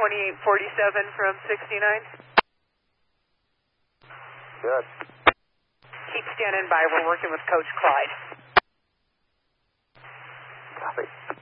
2847 from 69. Good. Keep standing by. We're working with Coach Clyde.